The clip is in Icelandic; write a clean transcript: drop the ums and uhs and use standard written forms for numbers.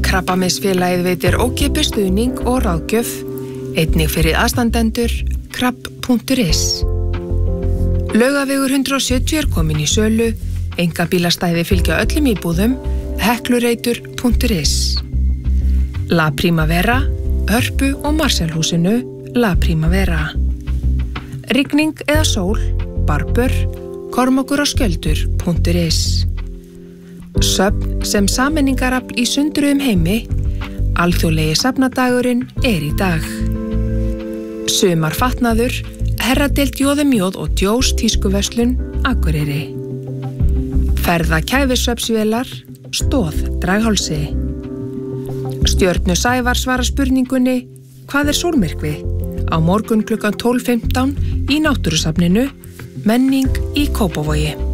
Krabbameinsfélagið veitir ókeypis stuðning og ráðgjöf, einnig fyrir aðstandendur, krabb.is. Laugavegur 170 komin í sölu, einkabílastæði fylgja öllum íbúðum, heklureitur.is. La Primavera, Hörpu og Marselhúsinu, La Primavera. Rigning eða sól, Barbur, Kormákur og Skjöldur.is. Söfn sem sameiningarafl í sundruðum heimi, alþjóðlegi safnadagurinn í dag. Sumarfatnaður, herradeild Jóðumjóð og Djós tískuverslun, Akureyri. Ferðakæfisvefsvélar, Stóð, Draghálsi. Stjörnu Sævar svara spurningunni, hvað sólmyrkvi? Á morgun klukkan 12:15 í Náttúrusafninu, Menning í Kópavogi.